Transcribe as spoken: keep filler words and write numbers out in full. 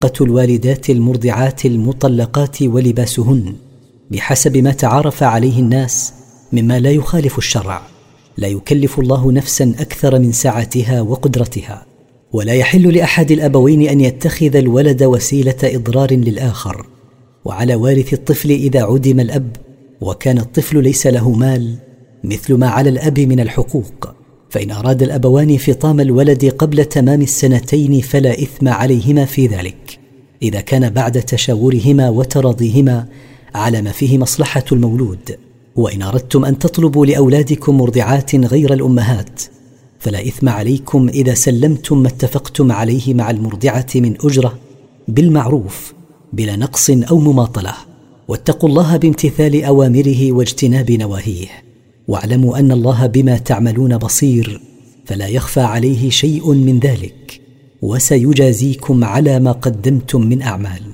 نفقة الوالدات المرضعات المطلقات ولباسهن بحسب ما تعارف عليه الناس مما لا يخالف الشرع. لا يكلف الله نفسا أكثر من سعتها وقدرتها، ولا يحل لأحد الأبوين أن يتخذ الولد وسيلة إضرار للآخر. وعلى وارث الطفل إذا عدم الأب وكان الطفل ليس له مال مثل ما على الأب من الحقوق، فإن أراد الأبوان فطام الولد قبل تمام السنتين فلا إثم عليهما في ذلك، إذا كان بعد تشاورهما وتراضيهما على ما فيه مصلحة المولود. وإن أردتم أن تطلبوا لأولادكم مرضعات غير الأمهات فلا إثم عليكم إذا سلمتم ما اتفقتم عليه مع المرضعة من أجرة بالمعروف بلا نقص أو مماطلة. واتقوا الله بامتثال أوامره واجتناب نواهيه، واعلموا أن الله بما تعملون بصير، فلا يخفى عليه شيء من ذلك، وسيجازيكم على ما قدمتم من أعمال.